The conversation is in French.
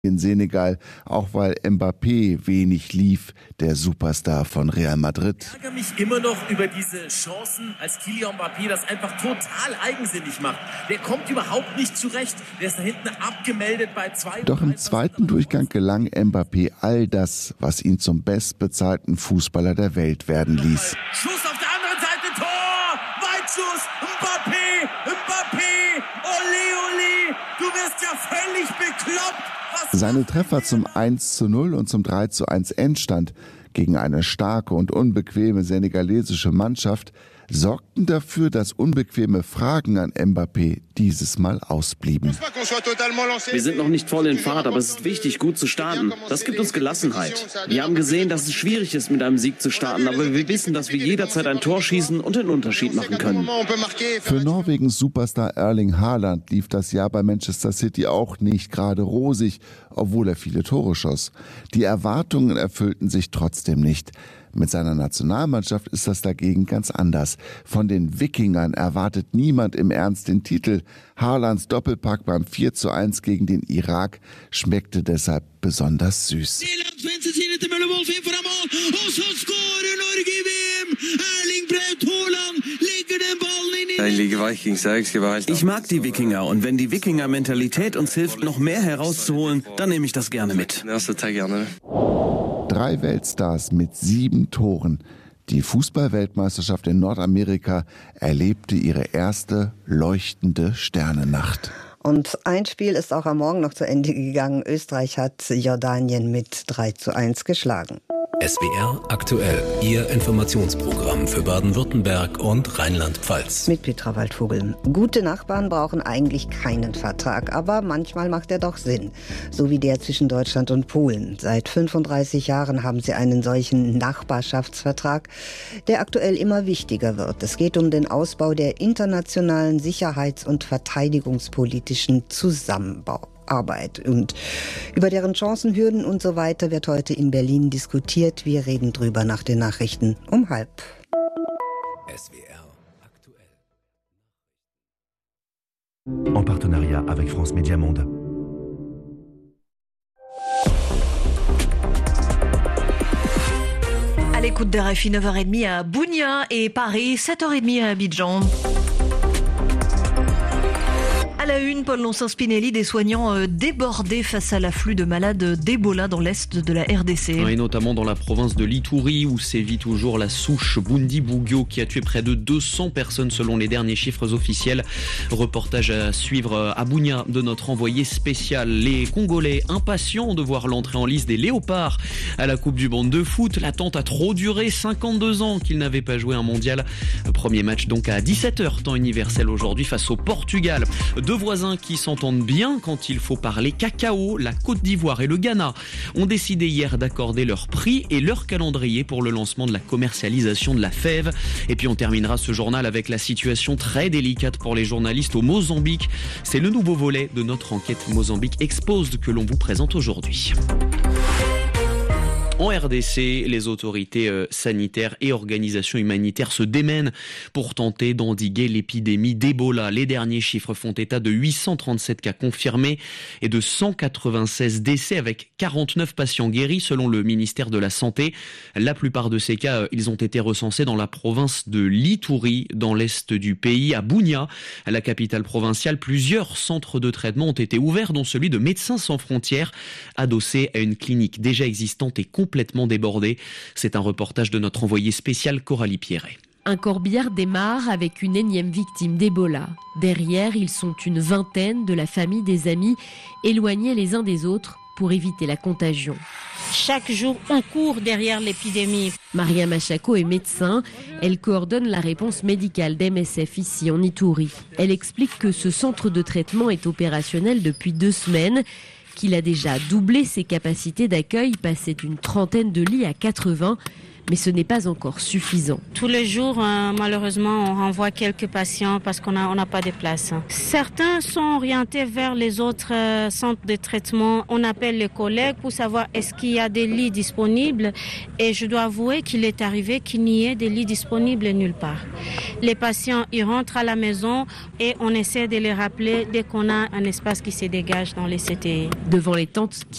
in Senegal, auch weil Mbappé wenig lief, der Superstar von Real Madrid. Ich ärgere mich immer noch über diese Chancen, als Kylian Mbappé das einfach total eigensinnig macht. Der kommt überhaupt nicht zurecht. Der ist da hinten abgemeldet bei 2. Doch im zweiten Durchgang gelang Mbappé all das, was ihn zum bestbezahlten Fußballer der Welt werden ließ. Schuss auf der anderen Seite, Tor! Weitschuss! Mbappé! Ole, ole! Du wirst ja völlig bekloppt! Seine Treffer zum 1:0 und zum 3:1 Endstand gegen eine starke und unbequeme senegalesische Mannschaft sorgten dafür, dass unbequeme Fragen an Mbappé dieses Mal ausblieben. Wir sind noch nicht voll in Fahrt, aber es ist wichtig, gut zu starten. Das gibt uns Gelassenheit. Wir haben gesehen, dass es schwierig ist, mit einem Sieg zu starten, aber wir wissen, dass wir jederzeit ein Tor schießen und den Unterschied machen können. Für Norwegens Superstar Erling Haaland lief das Jahr bei Manchester City auch nicht gerade rosig, obwohl er viele Tore schoss. Die Erwartungen erfüllten sich trotzdem nicht. Mit seiner Nationalmannschaft ist das dagegen ganz anders. Von den Wikingern erwartet niemand im Ernst den Titel. Haalands Doppelpack beim 4:1 gegen den Irak schmeckte deshalb besonders süß. Ich mag die Wikinger und wenn die Wikinger-Mentalität uns hilft, noch mehr herauszuholen, dann nehme ich das gerne mit. 3 Weltstars mit 7 Toren. Die Fußball-Weltmeisterschaft in Nordamerika erlebte ihre erste leuchtende Sternennacht. Und ein Spiel ist auch am Morgen noch zu Ende gegangen. Österreich hat Jordanien mit 3:1 geschlagen. SWR aktuell, Ihr Informationsprogramm für Baden-Württemberg und Rheinland-Pfalz. Mit Petra Waldvogel. Gute Nachbarn brauchen eigentlich keinen Vertrag, aber manchmal macht er doch Sinn. So wie der zwischen Deutschland und Polen. Seit 35 Jahren haben sie einen solchen Nachbarschaftsvertrag, der aktuell immer wichtiger wird. Es geht um den Ausbau der internationalen Sicherheits- und verteidigungspolitischen Zusammenarbeit. Und über deren Chancen, Hürden und so weiter wird heute in Berlin diskutiert. Wir reden drüber nach den Nachrichten um 12:30. SWR aktuell. En partenariat avec France Média Monde. À l'écoute de RFI, 9h30 à Bounia et Paris, 7h30 à Abidjan. À la une, Paul Loncin-Spinelli, des soignants débordés face à l'afflux de malades d'Ebola dans l'est de la RDC. Et notamment dans la province de l'Ituri où sévit toujours la souche Bundibugyo qui a tué près de 200 personnes selon les derniers chiffres officiels. Reportage à suivre à Bounia de notre envoyé spécial. Les Congolais impatients de voir l'entrée en lice des Léopards à la Coupe du Monde de foot. L'attente a trop duré, 52 ans qu'ils n'avaient pas joué un mondial. Premier match donc à 17h, temps universel aujourd'hui face au Portugal. Deux voisins qui s'entendent bien quand il faut parler cacao. La Côte d'Ivoire et le Ghana ont décidé hier d'accorder leur prix et leur calendrier pour le lancement de la commercialisation de la fève. Et puis on terminera ce journal avec la situation très délicate pour les journalistes au Mozambique. C'est le nouveau volet de notre enquête Mozambique Exposed que l'on vous présente aujourd'hui. En RDC, les autorités sanitaires et organisations humanitaires se démènent pour tenter d'endiguer l'épidémie d'Ebola. Les derniers chiffres font état de 837 cas confirmés et de 196 décès avec 49 patients guéris selon le ministère de la Santé. La plupart de ces cas, ils ont été recensés dans la province de l'Ituri, dans l'est du pays, à Bounia, la capitale provinciale. Plusieurs centres de traitement ont été ouverts, dont celui de Médecins sans frontières, adossé à une clinique déjà existante et complètement débordée. C'est un reportage de notre envoyé spécial Coralie Pierret. Un corbillard démarre avec une énième victime d'Ebola. Derrière, ils sont une vingtaine de la famille des amis, éloignés les uns des autres pour éviter la contagion. Chaque jour, on court derrière l'épidémie. Maria Machako est médecin. Elle coordonne la réponse médicale d'MSF ici en Ituri. Elle explique que ce centre de traitement est opérationnel depuis 2 semaines, qu'il a déjà doublé ses capacités d'accueil, passé d'une 30aine de lits à 80. Mais ce n'est pas encore suffisant. Tous les jours, malheureusement, on renvoie quelques patients parce qu'on n'a pas de place. Certains sont orientés vers les autres centres de traitement. On appelle les collègues pour savoir est-ce qu'il y a des lits disponibles. Et je dois avouer qu'il est arrivé qu'il n'y ait des lits disponibles nulle part. Les patients, ils rentrent à la maison et on essaie de les rappeler dès qu'on a un espace qui se dégage dans les CTI. Devant les tentes qui